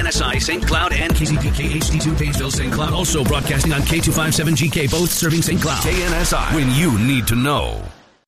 KNSI St. Cloud and KZPK HD2 Painesville St. Cloud. Also broadcasting on K257GK, both serving St. Cloud. KNSI, when you need to know.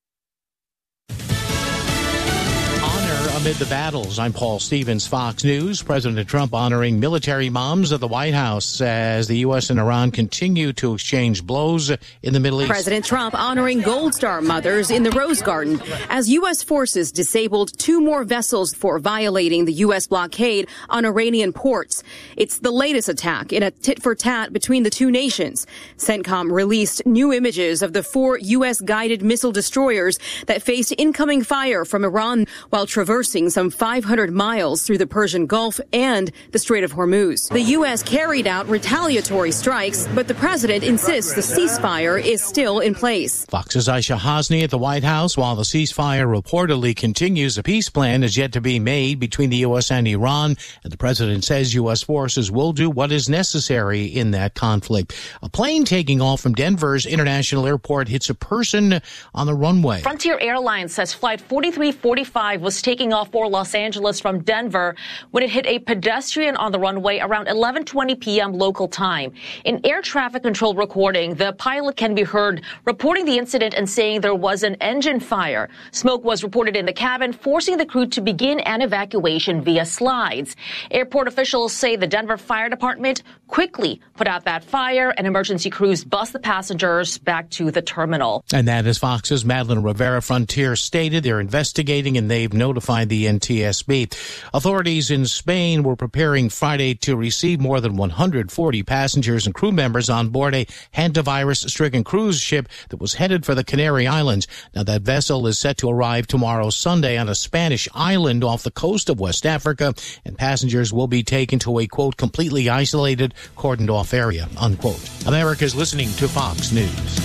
Amid the battles, I'm Paul Stevens, Fox News. President Trump honoring military moms at the White House as the U.S. and Iran continue to exchange blows in the Middle East. President Trump honoring Gold Star mothers in the Rose Garden as U.S. forces disabled 2 more vessels for violating the U.S. blockade on Iranian ports. It's the latest attack in a tit-for-tat between the two nations. CENTCOM released new images of the 4 U.S. guided missile destroyers that faced incoming fire from Iran while traversing some 500 miles through the Persian Gulf and the Strait of Hormuz. The U.S. carried out retaliatory strikes, but the president insists the ceasefire is still in place. Fox's Aisha Hasni at the White House. While the ceasefire reportedly continues, a peace plan is yet to be made between the U.S. and Iran, and the president says U.S. forces will do what is necessary in that conflict. A plane taking off from Denver's International Airport hits a person on the runway. Frontier Airlines says Flight 4345 was taking off for Los Angeles from Denver when it hit a pedestrian on the runway around 11:20 p.m. local time. In air traffic control recording, the pilot can be heard reporting the incident and saying there was an engine fire. Smoke was reported in the cabin, forcing the crew to begin an evacuation via slides. Airport officials say the Denver Fire Department quickly put out that fire, and emergency crews bus the passengers back to the terminal. And that is Fox's Madeline Rivera. Frontier stated they're investigating and they've notified the NTSB. Authorities in Spain were preparing Friday to receive more than 140 passengers and crew members on board a hantavirus-stricken cruise ship that was headed for the Canary Islands. Now, that vessel is set to arrive tomorrow Sunday on a Spanish island off the coast of West Africa, and passengers will be taken to a, quote, completely isolated, cordoned-off area, unquote. America's listening to Fox News.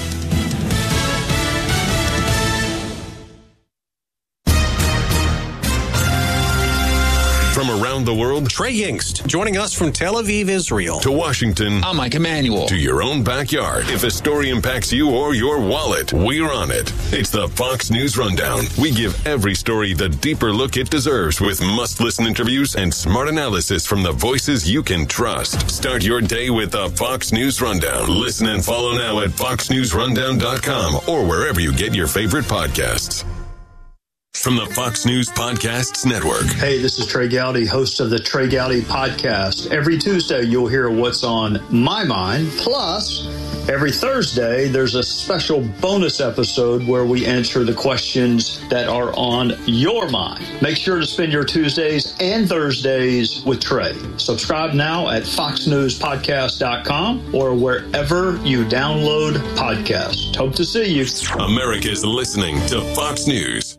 From around the world, Trey Yingst, joining us from Tel Aviv, Israel. To Washington. I'm Mike Emanuel. To your own backyard. If a story impacts you or your wallet, we're on it. It's the Fox News Rundown. We give every story the deeper look it deserves with must-listen interviews and smart analysis from the voices you can trust. Start your day with the Fox News Rundown. Listen and follow now at foxnewsrundown.com or wherever you get your favorite podcasts. From the Fox News Podcasts Network. Hey, this is Trey Gowdy, host of the Trey Gowdy Podcast. Every Tuesday, you'll hear what's on my mind. Plus, every Thursday, there's a special bonus episode where we answer the questions that are on your mind. Make sure to spend your Tuesdays and Thursdays with Trey. Subscribe now at foxnewspodcast.com or wherever you download podcasts. Hope to see you. America's listening to Fox News.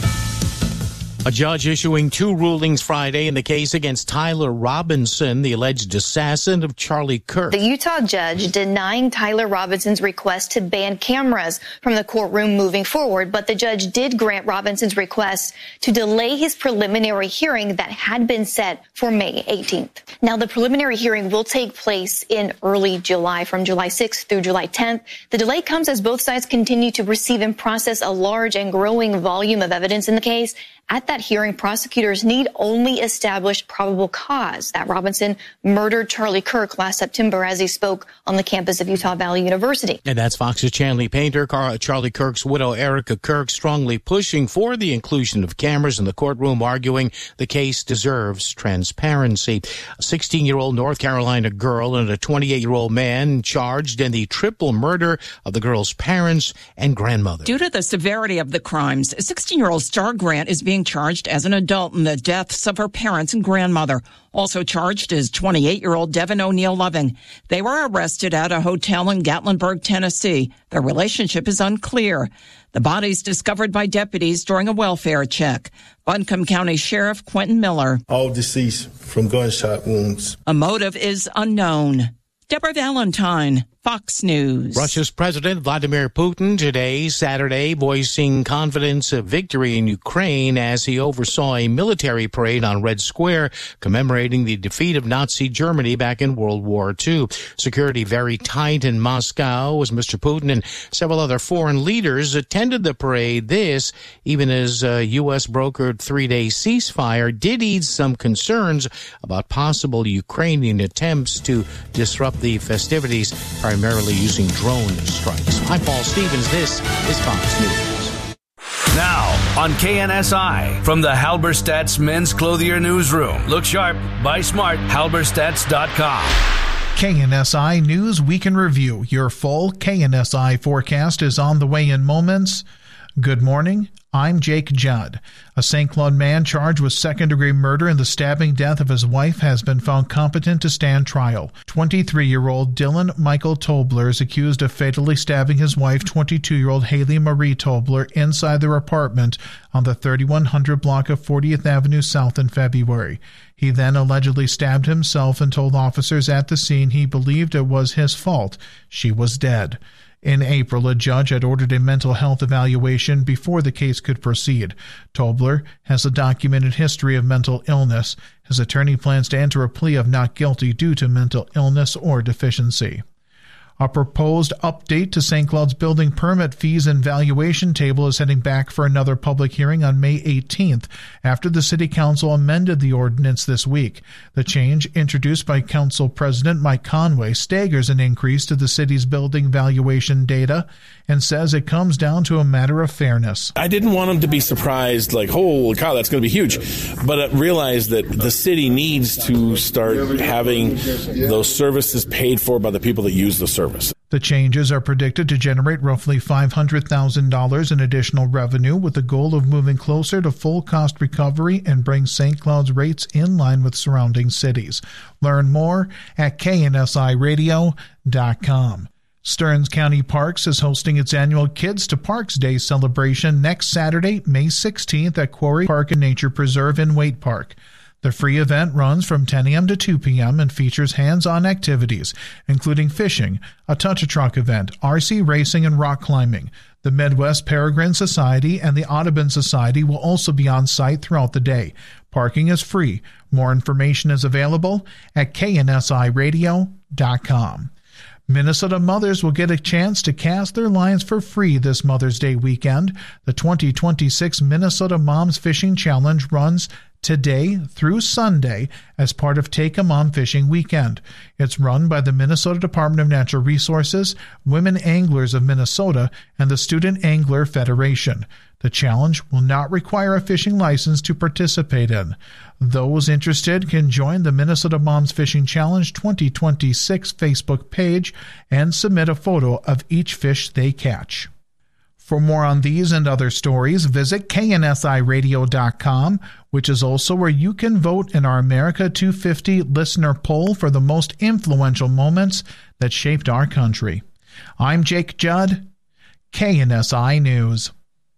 A judge issuing 2 rulings Friday in the case against Tyler Robinson, the alleged assassin of Charlie Kirk. The Utah judge denying Tyler Robinson's request to ban cameras from the courtroom moving forward, but the judge did grant Robinson's request to delay his preliminary hearing that had been set for May 18th. Now, the preliminary hearing will take place in early July, from July 6th through July 10th. The delay comes as both sides continue to receive and process a large and growing volume of evidence in the case. At that hearing, prosecutors need only establish probable cause that Robinson murdered Charlie Kirk last September as he spoke on the campus of Utah Valley University. And that's Fox's Chanley Painter. Charlie Kirk's widow, Erica Kirk, strongly pushing for the inclusion of cameras in the courtroom, arguing the case deserves transparency. A 16-year-old North Carolina girl and a 28-year-old man charged in the triple murder of the girl's parents and grandmother. Due to the severity of the crimes, 16-year-old Star Grant is being charged as an adult in the deaths of her parents and grandmother. Also charged is 28-year-old Devin O'Neill Loving. They were arrested at a hotel in Gatlinburg, Tennessee. Their relationship is unclear. The bodies discovered by deputies during a welfare check. Buncombe County Sheriff Quentin Miller. All deceased from gunshot wounds. A motive is unknown. Deborah Valentine, Fox News. Russia's President Vladimir Putin today, Saturday, voicing confidence of victory in Ukraine as he oversaw a military parade on Red Square commemorating the defeat of Nazi Germany back in World War II. Security very tight in Moscow as Mr. Putin and several other foreign leaders attended the parade. This, even as a U.S. brokered three-day ceasefire, did ease some concerns about possible Ukrainian attempts to disrupt the festivities, primarily using drone strikes. I'm Paul Stevens. This is Fox News. Now on KNSI from the Halberstadt's Men's Clothier Newsroom. Look sharp, buy smart, halberstadts.com. KNSI News Week in Review. Your full KNSI forecast is on the way in moments. Good morning. I'm Jake Judd. A St. Cloud man charged with second-degree murder in the stabbing death of his wife has been found competent to stand trial. 23-year-old Dylan Michael Tobler is accused of fatally stabbing his wife, 22-year-old Haley Marie Tobler, inside their apartment on the 3100 block of 40th Avenue South in February. He then allegedly stabbed himself and told officers at the scene he believed it was his fault. She was dead. In April, a judge had ordered a mental health evaluation before the case could proceed. Tobler has a documented history of mental illness. His attorney plans to enter a plea of not guilty due to mental illness or deficiency. A proposed update to St. Cloud's building permit fees and valuation table is heading back for another public hearing on May 18th after the City Council amended the ordinance this week. The change, introduced by Council President Mike Conway, staggers an increase to the city's building valuation data and says it comes down to a matter of fairness. I didn't want them to be surprised, like, holy cow, that's going to be huge. But I realized that the city needs to start having those services paid for by the people that use the service. The changes are predicted to generate roughly $500,000 in additional revenue, with the goal of moving closer to full cost recovery and bring St. Cloud's rates in line with surrounding cities. Learn more at KNSIRadio.com. Stearns County Parks is hosting its annual Kids to Parks Day celebration next Saturday, May 16th at Quarry Park and Nature Preserve in Waite Park. The free event runs from 10 a.m. to 2 p.m. and features hands-on activities, including fishing, a touch-a-truck event, RC racing, and rock climbing. The Midwest Peregrine Society and the Audubon Society will also be on site throughout the day. Parking is free. More information is available at KNSIRadio.com. Minnesota mothers will get a chance to cast their lines for free this Mother's Day weekend. The 2026 Minnesota Moms Fishing Challenge runs today through Sunday as part of Take a Mom Fishing Weekend. It's run by the Minnesota Department of Natural Resources, Women Anglers of Minnesota, and the Student Angler Federation. The challenge will not require a fishing license to participate in. Those interested can join the Minnesota Moms Fishing Challenge 2026 Facebook page and submit a photo of each fish they catch. For more on these and other stories, visit KNSIRadio.com, which is also where you can vote in our America 250 listener poll for the most influential moments that shaped our country. I'm Jake Judd, KNSI News.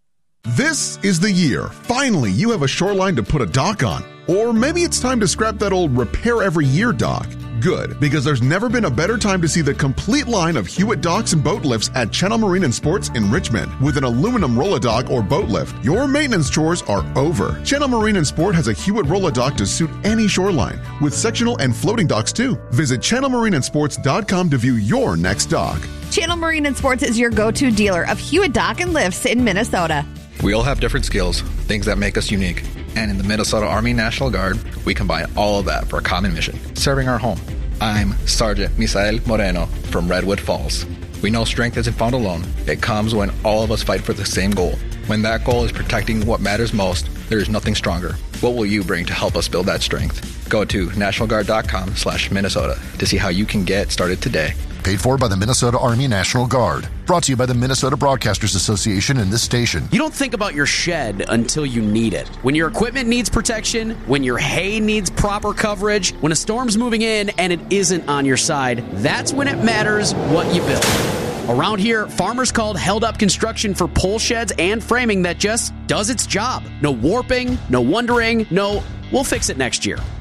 This is the year. Finally, you have a shoreline to put a dock on. Or maybe it's time to scrap that old repair every year dock. Good, because there's never been a better time to see the complete line of Hewitt docks and boat lifts at Channel Marine and Sports in Richmond. With an aluminum roll-a-dock or boat lift, your maintenance chores are over. Channel Marine and Sport has a Hewitt roll-a-dock to suit any shoreline, with sectional and floating docks too. Visit channelmarineandsports.com to view your next dock. Channel Marine and Sports is your go-to dealer of Hewitt dock and lifts in Minnesota. We all have different skills, things that make us unique. And in the Minnesota Army National Guard, we combine all of that for a common mission, serving our home. I'm Sergeant Misael Moreno from Redwood Falls. We know strength isn't found alone. It comes when all of us fight for the same goal. When that goal is protecting what matters most, there is nothing stronger. What will you bring to help us build that strength? Go to nationalguard.com/Minnesota to see how you can get started today. Paid for by the Minnesota Army National Guard. Brought to you by the Minnesota Broadcasters Association and this station. You don't think about your shed until you need it. When your equipment needs protection, when your hay needs proper coverage, when a storm's moving in and it isn't on your side, that's when it matters what you build. Around here, farmers called Held Up Construction for pole sheds and framing that just does its job. No warping, no wondering, no, we'll fix it next year. Just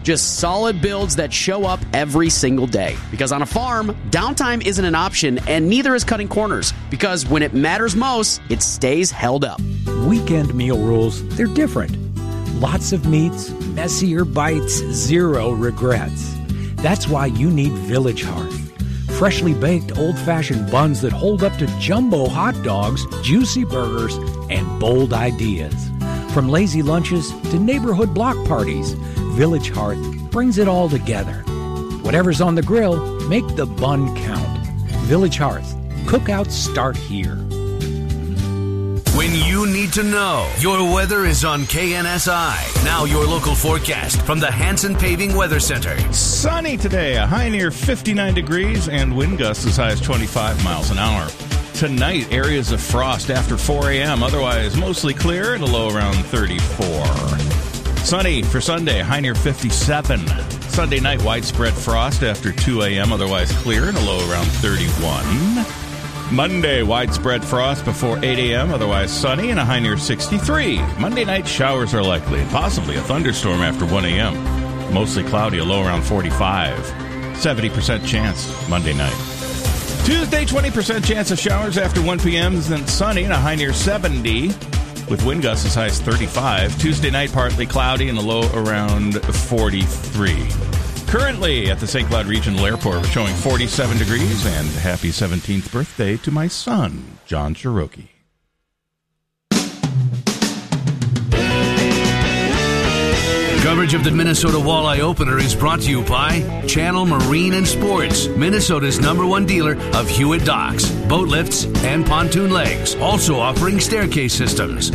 Just solid builds that show up every single day. Because on a farm, downtime isn't an option, and neither is cutting corners. Because when it matters most, it stays held up. Weekend meal rules, they're different. Lots of meats, messier bites, zero regrets. That's why you need Village Hearth. Freshly baked old-fashioned buns that hold up to jumbo hot dogs, juicy burgers, and bold ideas. From lazy lunches to neighborhood block parties, Village Hearth brings it all together. Whatever's on the grill, make the bun count. Village Hearth. Cookouts start here. When you need to know, your weather is on KNSI. Now your local forecast from the Hanson Paving Weather Center. Sunny today, a high near 59 degrees and wind gusts as high as 25 miles an hour. Tonight, areas of frost after 4 a.m., otherwise mostly clear and a low around 34. Sunny for Sunday, high near 57. Sunday night, widespread frost after 2 a.m., otherwise clear and a low around 31. Monday, widespread frost before 8 a.m., otherwise sunny and a high near 63. Monday night, showers are likely, possibly a thunderstorm after 1 a.m. Mostly cloudy, a low around 45. 70% chance Monday night. Tuesday, 20% chance of showers after 1 p.m., then sunny and a high near 70, with wind gusts as high as 35. Tuesday night, partly cloudy and a low around 43. Currently at the St. Cloud Regional Airport, we're showing 47 degrees, and happy 17th birthday to my son, John Cherokee. Coverage of the Minnesota Walleye Opener is brought to you by Channel Marine and Sports, Minnesota's #1 dealer of Hewitt docks, boat lifts, and pontoon legs, also offering staircase systems.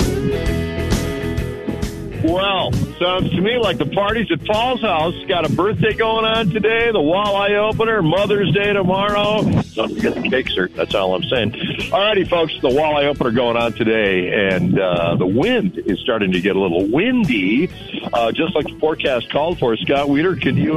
Well, sounds to me like the party's at Paul's house. Got a birthday going on today, the Walleye Opener, Mother's Day tomorrow. Don't forget the cake, sir. That's all I'm saying. All righty, folks, the Walleye Opener going on today, and the wind is starting to get a little windy, just like the forecast called for. Scott Weeder, can you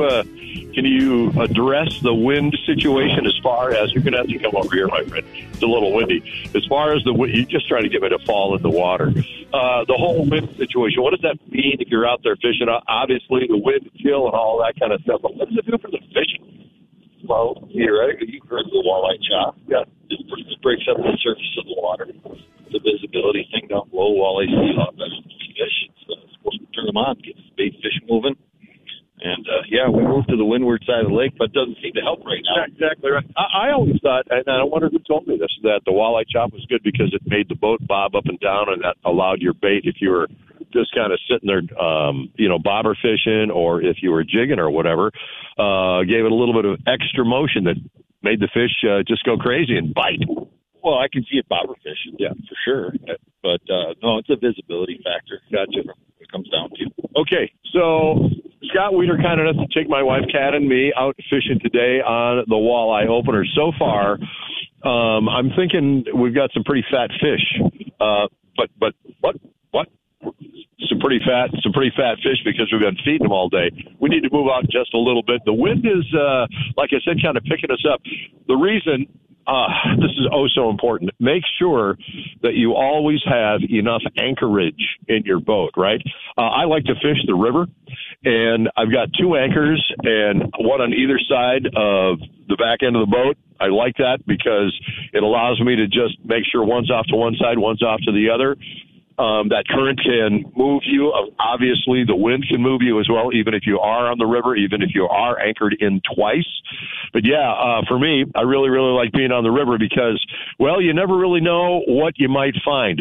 address the wind situation as far as, you're going to have to come over here, my friend. It's a little windy. As far as the wind, you're just trying to get me to fall in the water. The whole wind situation, what does that mean if you're out there fishing? Obviously, the wind chill and all that kind of stuff. But what does it do for the fishing? Well, theoretically, you've heard the walleye chop. Yeah, it breaks up the surface of the water. The visibility thing down below, walleye see off as fish. It's supposed to turn them on, get the bait fish moving. And, we moved to the windward side of the lake, but it doesn't seem to help right now. Exactly right. I always thought, and I wonder who told me this, that the walleye chop was good because it made the boat bob up and down, and that allowed your bait, if you were just kind of sitting there, bobber fishing, or if you were jigging or whatever, gave it a little bit of extra motion that made the fish just go crazy and bite. Well, I can see it bobber fishing, yeah, for sure. But, no, it's a visibility factor. Gotcha. It comes down to. Okay, so Scott Weeder kind enough to take my wife Kat and me out fishing today on the Walleye Opener. So far, I'm thinking we've got some pretty fat fish. But what? Some pretty fat fish because we've been feeding them all day. We need to move out just a little bit. The wind is, like I said, kind of picking us up. The reason. This is so important. Make sure that you always have enough anchorage in your boat, right? I like to fish the river, and I've got 2 anchors and one on either side of the back end of the boat. I like that because it allows me to just make sure one's off to one side, one's off to the other. That current can move you. Obviously, the wind can move you as well, even if you are on the river, even if you are anchored in twice. But, for me, I really, really like being on the river because, well, you never really know what you might find.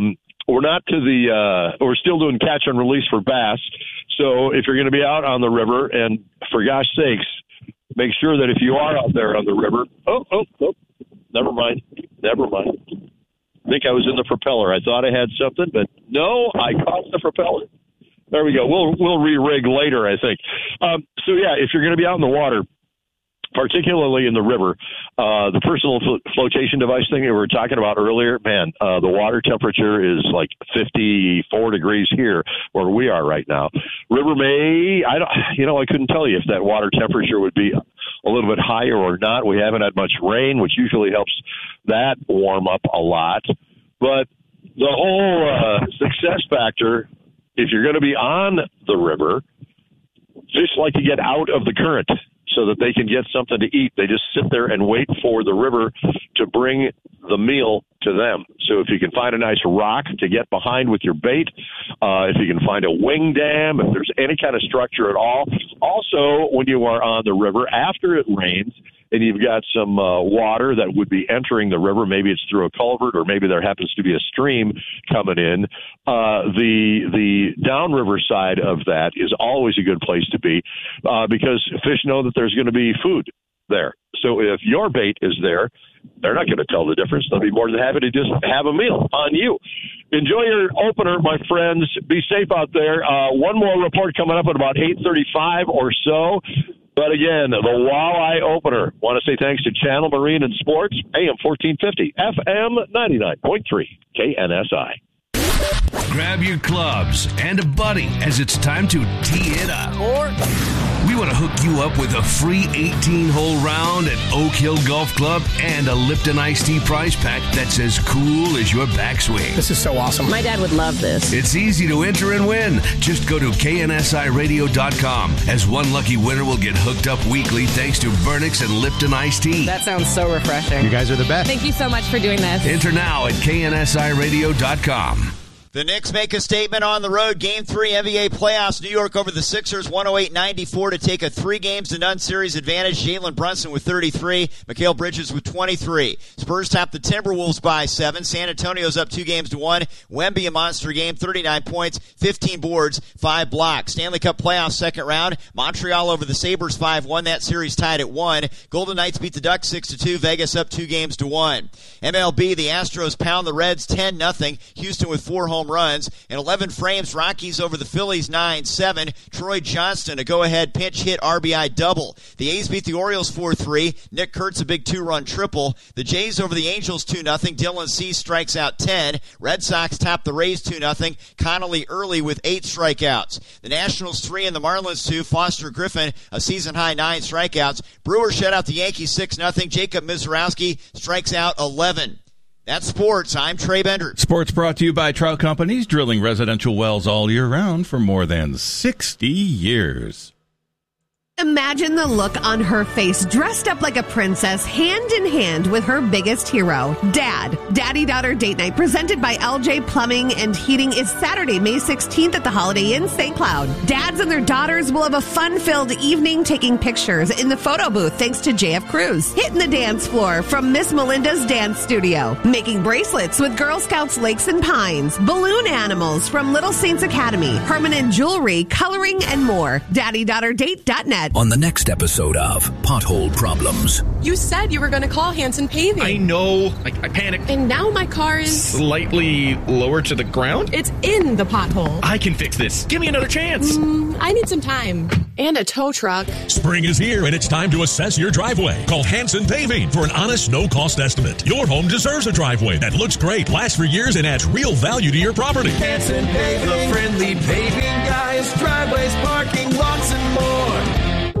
We're still doing catch and release for bass. So if you're going to be out on the river, and for gosh sakes, make sure that if you are out there on the river, never mind. I think I was in the propeller. I thought I had something, but no, I caught the propeller. There we go. We'll re-rig later, I think. If you're going to be out in the water, particularly in the river, the personal flotation device thing that we were talking about earlier, man, the water temperature is like 54 degrees here where we are right now. River I couldn't tell you if that water temperature would be a little bit higher or not. We haven't had much rain, which usually helps that warm up a lot. But the whole success factor, if you're going to be on the river, fish like to get out of the current so that they can get something to eat. They just sit there and wait for the river to bring the meal to them. So if you can find a nice rock to get behind with your bait, if you can find a wing dam, if there's any kind of structure at all. Also, when you are on the river, after it rains, and you've got some water that would be entering the river, maybe it's through a culvert or maybe there happens to be a stream coming in, the downriver side of that is always a good place to be because fish know that there's going to be food there. So if your bait is there, they're not going to tell the difference. They'll be more than happy to just have a meal on you. Enjoy your opener, my friends. Be safe out there. One more report coming up at about 8:35 or so. But again, the walleye opener. Want to say thanks to Channel Marine and Sports, AM 1450, FM 99.3, KNSI. Grab your clubs and a buddy as it's time to tee it up. We want to hook you up with a free 18-hole round at Oak Hill Golf Club and a Lipton Iced Tea prize pack that's as cool as your backswing. This is so awesome. My dad would love this. It's easy to enter and win. Just go to KNSIRadio.com as one lucky winner will get hooked up weekly thanks to Vernix and Lipton Iced Tea. That sounds so refreshing. You guys are the best. Thank you so much for doing this. Enter now at KNSIRadio.com. The Knicks make a statement on the road. Game 3 NBA playoffs. New York over the Sixers, 108-94 to take a 3-0 series advantage. Jalen Brunson with 33. Mikal Bridges with 23. Spurs top the Timberwolves by 7. San Antonio's up 2-1. Wemby a monster game, 39 points, 15 boards, 5 blocks. Stanley Cup playoffs second round. Montreal over the Sabres 5-1. That series tied at 1. Golden Knights beat the Ducks 6-2. Vegas up 2-1. MLB, the Astros pound the Reds 10-0. Houston with 4 home runs. In 11 frames, Rockies over the Phillies 9-7. Troy Johnston, a go-ahead pinch hit RBI double. The A's beat the Orioles 4-3. Nick Kurtz, a big 2-run triple. The Jays over the Angels 2-0. Dylan Cease strikes out 10. Red Sox top the Rays 2-0. Connolly early with 8 strikeouts. The Nationals 3 and the Marlins 2. Foster Griffin, a season-high 9 strikeouts. Brewers shut out the Yankees 6-0. Jacob Mizorowski strikes out 11. That's sports. I'm Trey Bender. Sports brought to you by Trout Companies, drilling residential wells all year round for more than 60 years. Imagine the look on her face, dressed up like a princess, hand in hand with her biggest hero, Dad. Daddy-daughter date night presented by LJ Plumbing and Heating is Saturday, May 16th at the Holiday Inn, St. Cloud. Dads and their daughters will have a fun-filled evening taking pictures in the photo booth thanks to JF Cruz. Hitting the dance floor from Miss Melinda's Dance Studio. Making bracelets with Girl Scouts Lakes and Pines. Balloon animals from Little Saints Academy. Permanent jewelry, coloring, and more. DaddyDaughterDate.net. On the next episode of Pothole Problems. You said you were going to call Hanson Paving. I know. I panicked. And now my car is slightly lower to the ground? It's in the pothole. I can fix this. Give me another chance. I need some time. And a tow truck. Spring is here and it's time to assess your driveway. Call Hanson Paving for an honest, no-cost estimate. Your home deserves a driveway that looks great, lasts for years, and adds real value to your property. Hanson Paving, the friendly paving guys, driveways, parking lots, and more.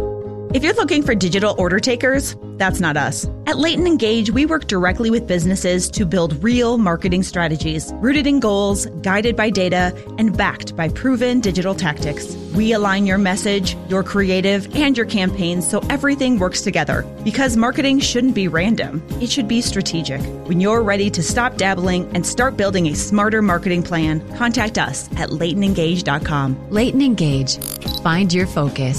If you're looking for digital order takers, that's not us. At Leighton Engage, we work directly with businesses to build real marketing strategies, rooted in goals, guided by data, and backed by proven digital tactics. We align your message, your creative, and your campaigns so everything works together. Because marketing shouldn't be random. It should be strategic. When you're ready to stop dabbling and start building a smarter marketing plan, contact us at LeightonEngage.com. Leighton Engage. Find your focus.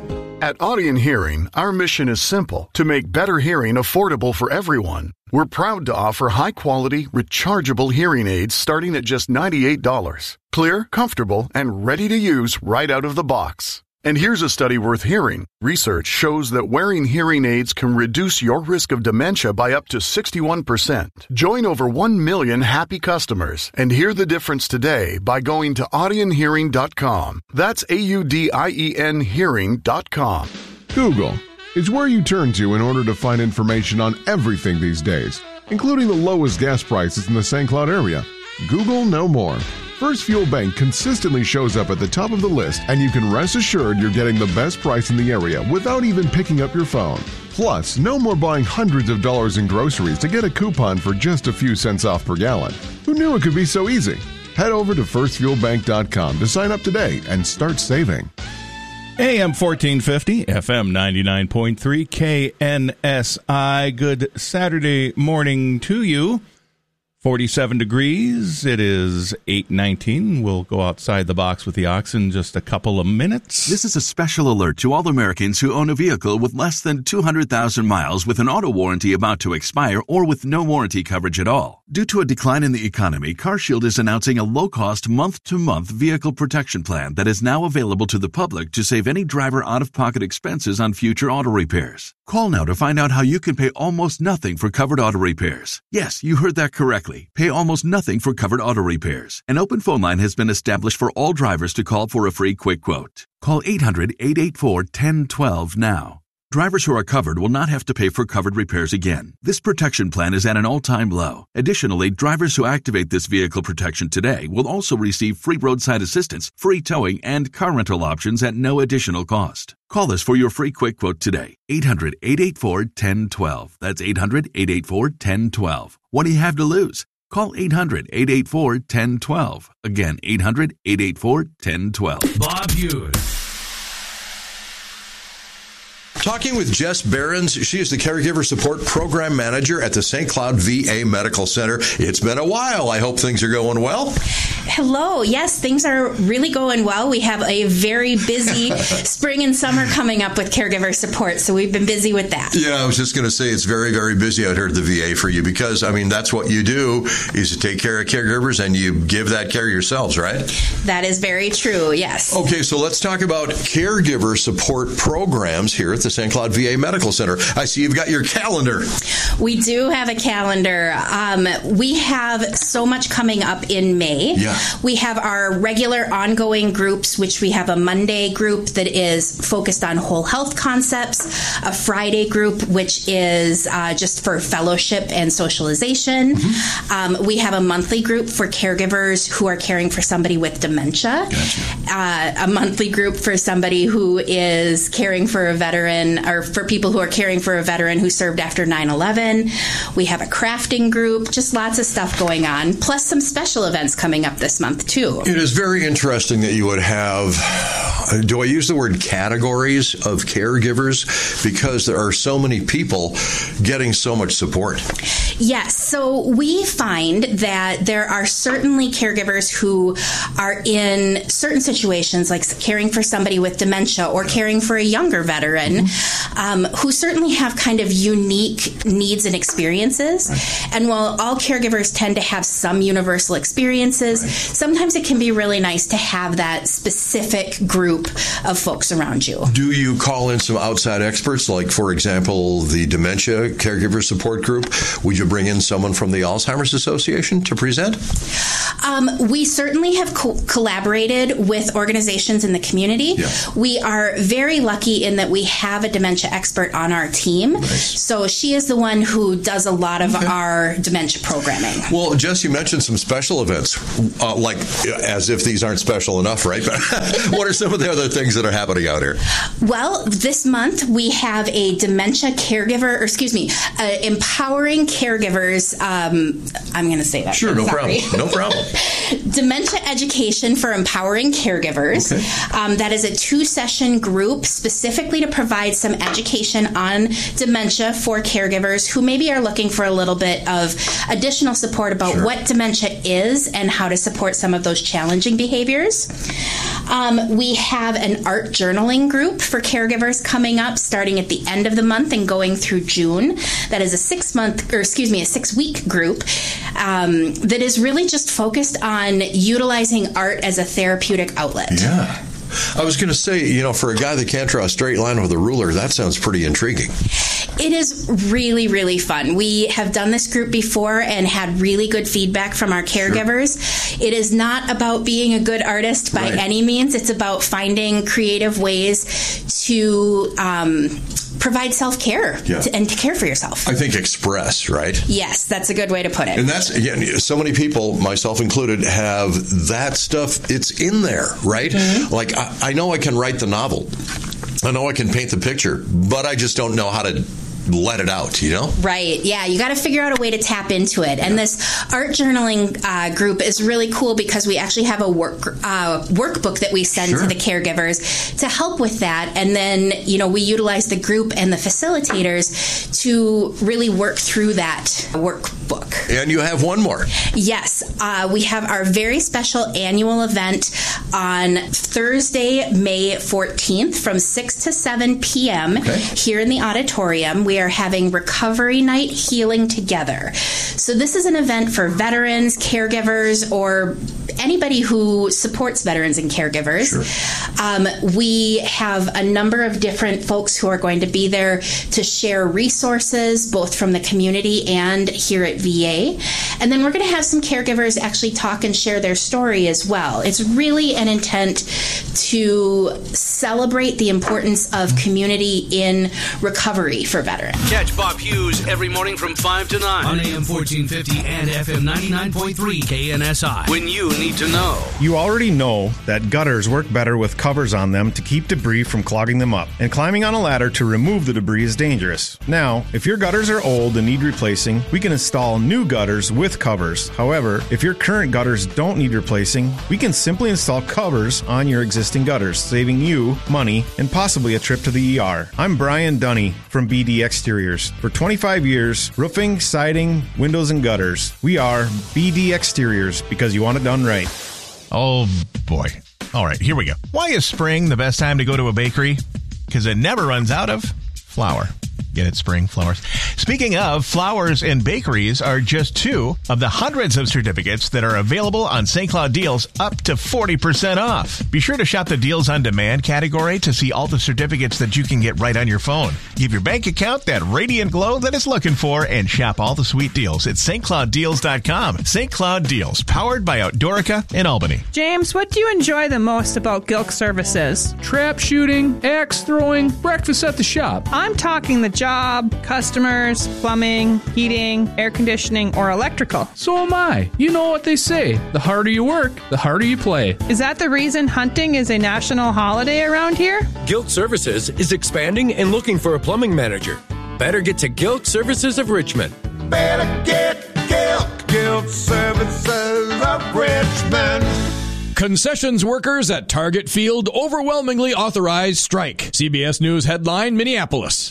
At Audion Hearing, our mission is simple: to make better hearing affordable for everyone. We're proud to offer high-quality, rechargeable hearing aids starting at just $98. Clear, comfortable, and ready to use right out of the box. And here's a study worth hearing. Research shows that wearing hearing aids can reduce your risk of dementia by up to 61%. Join over 1 million happy customers and hear the difference today by going to audionhearing.com. That's AUDIEN hearing.com. Google is where you turn to in order to find information on everything these days, including the lowest gas prices in the St. Cloud area. Google no more. First Fuel Bank consistently shows up at the top of the list, and you can rest assured you're getting the best price in the area without even picking up your phone. Plus, no more buying hundreds of dollars in groceries to get a coupon for just a few cents off per gallon. Who knew it could be so easy? Head over to firstfuelbank.com to sign up today and start saving. AM 1450, FM 99.3, KNSI. Good Saturday morning to you. 47 degrees. It is 8:19. We'll go outside the box with the ox in just a couple of minutes. This is a special alert to all Americans who own a vehicle with less than 200,000 miles with an auto warranty about to expire or with no warranty coverage at all. Due to a decline in the economy, CarShield is announcing a low-cost month-to-month vehicle protection plan that is now available to the public to save any driver out-of-pocket expenses on future auto repairs. Call now to find out how you can pay almost nothing for covered auto repairs. Yes, you heard that correctly. Pay almost nothing for covered auto repairs. An open phone line has been established for all drivers to call for a free quick quote. Call 800-884-1012 now. Drivers who are covered will not have to pay for covered repairs again. This protection plan is at an all-time low. Additionally, drivers who activate this vehicle protection today will also receive free roadside assistance, free towing, and car rental options at no additional cost. Call us for your free quick quote today. 800-884-1012. That's 800-884-1012. What do you have to lose? Call 800-884-1012. Again, 800-884-1012. Bob Hughes. Talking with Jess Behrens. She is the Caregiver Support Program Manager at the St. Cloud VA Medical Center. It's been a while. I hope things are going well. Hello. Yes, things are really going well. We have a very busy spring and summer coming up with caregiver support, so we've been busy with that. Yeah, I was just going to say it's very, very busy out here at the VA for you because, I mean, that's what you do is to take care of caregivers and you give that care yourselves, right? That is very true, yes. Okay, so let's talk about caregiver support programs here at the St. Cloud VA Medical Center. I see you've got your calendar. We do have a calendar. We have so much coming up in May. Yeah. We have our regular ongoing groups, which we have a Monday group that is focused on whole health concepts, a Friday group, which is just for fellowship and socialization. Mm-hmm. We have a monthly group for caregivers who are caring for somebody with dementia. Gotcha. A monthly group for somebody who is caring for a veteran, or for people who are caring for a veteran who served after 9/11. We have a crafting group, just lots of stuff going on, plus some special events coming up this month, too. It is very interesting that you would have, do I use the word categories of caregivers? Because there are so many people getting so much support. Yes. So we find that there are certainly caregivers who are in certain situations, like caring for somebody with dementia or caring for a younger veteran, who certainly have kind of unique needs and experiences. Right. And while all caregivers tend to have some universal experiences, sometimes it can be really nice to have that specific group of folks around you. Do you call in some outside experts, like, for example, the Dementia Caregiver Support Group? Would you bring in someone from the Alzheimer's Association to present? We certainly have collaborated with organizations in the community. Yeah. We are very lucky in that we have a dementia expert on our team. Nice. So she is the one who does a lot of our dementia programming. Well, Jess, you mentioned some special events, like as if these aren't special enough, right? What are some of the other things that are happening out here? Well, this month we have a dementia caregiver, empowering caregivers. I'm going to say that. Sure, no problem. No problem. Dementia education for empowering caregivers. Okay. That is a 2-session group specifically to provide some education on dementia for caregivers who maybe are looking for a little bit of additional support about what dementia is and how to support some of those challenging behaviors. We have an art journaling group for caregivers coming up starting at the end of the month and going through June. That is a 6-week group that is really just focused on utilizing art as a therapeutic outlet. Yeah. I was going to say, for a guy that can't draw a straight line with a ruler, that sounds pretty intriguing. It is really, really fun. We have done this group before and had really good feedback from our caregivers. Sure. It is not about being a good artist by any means. It's about finding creative ways to provide self-care and to care for yourself. I think express, right? Yes, that's a good way to put it. And that's, again, so many people, myself included, have that stuff. It's in there, right? Mm-hmm. Like, I know I can write the novel. I know I can paint the picture, but I just don't know how to let it out, Right. Yeah. You got to figure out a way to tap into it. And this art journaling group is really cool because we actually have a workbook that we send to the caregivers to help with that. And then, we utilize the group and the facilitators to really work through that workbook. And you have one more. Yes. We have our very special annual event on Thursday, May 14th from 6 to 7 p.m. here in the auditorium. We are having Recovery Night Healing Together. So this is an event for veterans, caregivers, or anybody who supports veterans and caregivers. We have a number of different folks who are going to be there to share resources, both from the community and here at VA. And then we're going to have some caregivers actually talk and share their story as well. It's really an intent to celebrate the importance of community in recovery for veterans. Catch Bob Hughes every morning from 5 to 9 on AM 1450 and FM 99.3 KNSI. When you need to know. You already know that gutters work better with covers on them to keep debris from clogging them up, and climbing on a ladder to remove the debris is dangerous. Now, if your gutters are old and need replacing, we can install new gutters with covers. However, if your current gutters don't need replacing, we can simply install covers on your existing gutters, saving you money and possibly a trip to the ER. I'm Brian Dunny from BD Exteriors. For 25 years, roofing, siding, windows, and gutters. We are BD Exteriors because you want it done right. Oh, boy. All right, here we go. Why is spring the best time to go to a bakery? Because it never runs out of flour. Get it, spring flowers. Speaking of, flowers and bakeries are just two of the hundreds of certificates that are available on St. Cloud Deals, up to 40% off. Be sure to shop the Deals on Demand category to see all the certificates that you can get right on your phone. Give your bank account that radiant glow that it's looking for and shop all the sweet deals at stclouddeals.com. St. Cloud Deals, powered by Outdoorica in Albany. James, what do you enjoy the most about Gilk Services? Trap shooting, axe throwing, breakfast at the shop. I'm talking the job, customers, plumbing, heating, air conditioning, or electrical. So am I. You know what they say. The harder you work, the harder you play. Is that the reason hunting is a national holiday around here? Gilk Services is expanding and looking for a plumbing manager. Better get to Gilk Services of Richmond. Better get Gilk Services of Richmond. Concessions workers at Target Field overwhelmingly authorized strike. CBS News headline, Minneapolis.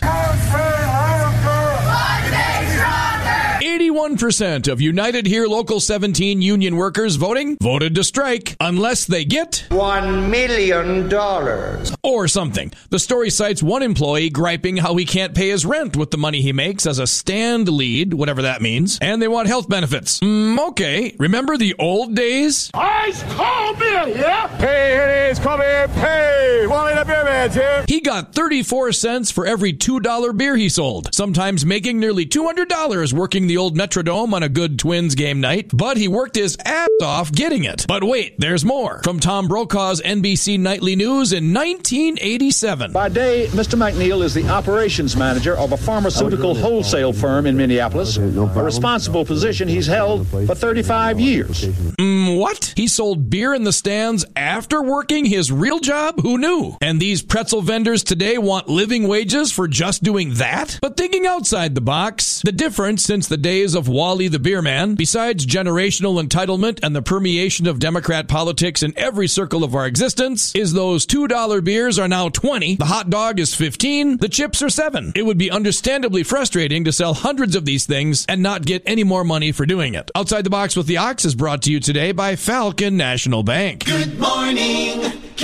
81% of United Here Local 17 union workers voted to strike unless they get $1 million. Or something. The story cites one employee griping how he can't pay his rent with the money he makes as a stand lead, whatever that means, and they want health benefits. Okay, remember the old days? Ice cold beer, yeah? Hey, it is cold beer, hey! Wally the Beer Man's here. He got 34 cents for every $2 beer he sold, sometimes making nearly $200 working the old Metrodome on a good Twins game night, but he worked his ass off getting it. But wait, there's more. From Tom Brokaw's NBC Nightly News in 1987. By day, Mr. McNeil is the operations manager of a pharmaceutical wholesale firm in Minneapolis, a responsible position he's held for 35 years. What? He sold beer in the stands after working his real job? Who knew? And these pretzel vendors today want living wages for just doing that? But thinking outside the box, the difference since the days of Wally the Beer Man, besides generational entitlement and the permeation of Democrat politics in every circle of our existence, is those $2 beers are now $20, the hot dog is $15, the chips are $7. It would be understandably frustrating to sell hundreds of these things and not get any more money for doing it. Outside the Box with the Ox is brought to you today by Falcon National Bank. Good morning,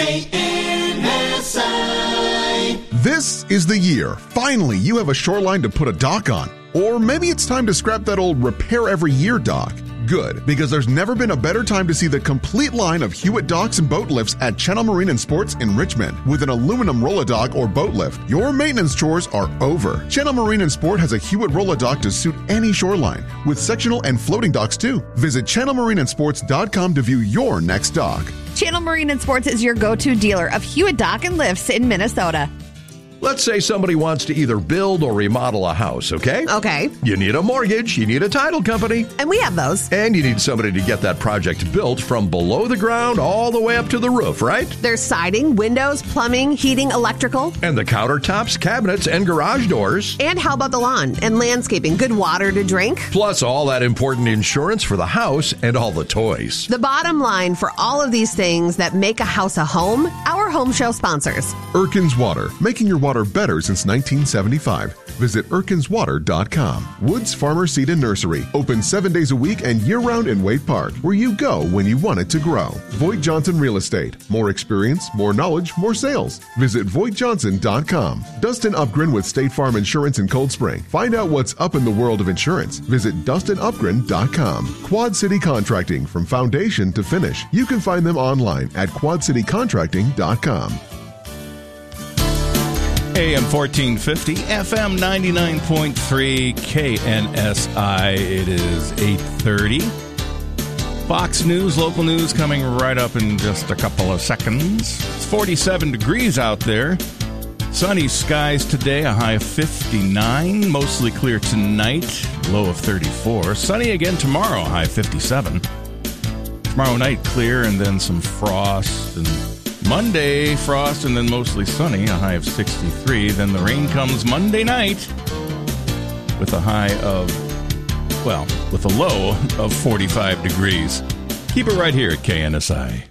KNSI. This is the year. Finally, you have a shoreline to put a dock on. Or maybe it's time to scrap that old repair every year dock. Good, because there's never been a better time to see the complete line of Hewitt docks and boat lifts at Channel Marine and Sports in Richmond. With an aluminum roll-a-dock or boat lift, your maintenance chores are over. Channel Marine and Sport has a Hewitt roll-a-dock to suit any shoreline, with sectional and floating docks too. Visit channelmarineandsports.com to view your next dock. Channel Marine and Sports is your go-to dealer of Hewitt dock and lifts in Minnesota. Let's say somebody wants to either build or remodel a house, okay? Okay. You need a mortgage, you need a title company. And we have those. And you need somebody to get that project built from below the ground all the way up to the roof, right? There's siding, windows, plumbing, heating, electrical. And the countertops, cabinets, and garage doors. And how about the lawn and landscaping? Good water to drink. Plus all that important insurance for the house and all the toys. The bottom line for all of these things that make a house a home, our home show sponsors. Erkin's Water, making your water better since 1975. Visit erkinswater.com. Woods Farmer Seed and Nursery, open 7 days a week and year-round in Wade Park, where you go when you want it to grow. Voigt Johnson Real Estate, more experience, more knowledge, more sales. Visit VoigtJohnson.com. Dustin Upgren with State Farm Insurance in Cold Spring. Find out what's up in the world of insurance. Visit DustinUpgren.com. Quad City Contracting, from foundation to finish. You can find them online at QuadCityContracting.com. AM 1450, FM 99.3, KNSI. It is 8:30. Fox News, local news coming right up in just a couple of seconds. It's 47 degrees out there. Sunny skies today, a high of 59. Mostly clear tonight, low of 34. Sunny again tomorrow, high of 57. Tomorrow night, clear and then some frost. And Monday, frost and then mostly sunny, a high of 63. Then the rain comes Monday night with a high of, well, with a low of 45 degrees. Keep it right here at KNSI.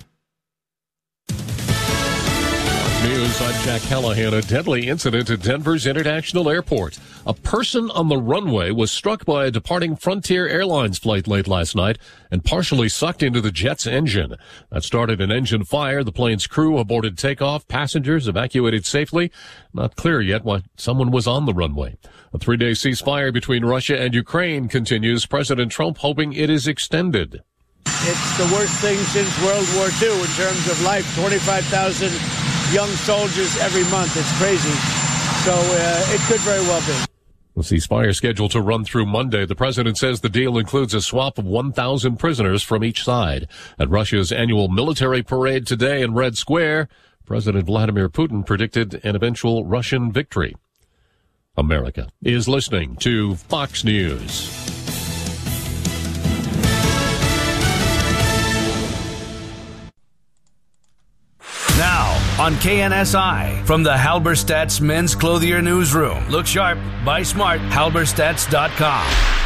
News, I'm Jack Callahan. A deadly incident at Denver's International Airport. A person on the runway was struck by a departing Frontier Airlines flight late last night and partially sucked into the jet's engine. That started an engine fire. The plane's crew aborted takeoff. Passengers evacuated safely. Not clear yet why someone was on the runway. A 3-day ceasefire between Russia and Ukraine continues. President Trump hoping it is extended. It's the worst thing since World War II in terms of life. 25,000 young soldiers every month. It's crazy. So it could very well be. The ceasefire scheduled to run through Monday. The president says the deal includes a swap of 1,000 prisoners from each side. At Russia's annual military parade today in Red Square, President Vladimir Putin predicted an eventual Russian victory. America is listening to Fox News. Now, on KNSI, from the Halberstadt's Men's Clothier Newsroom. Look sharp, buy smart, halberstadts.com.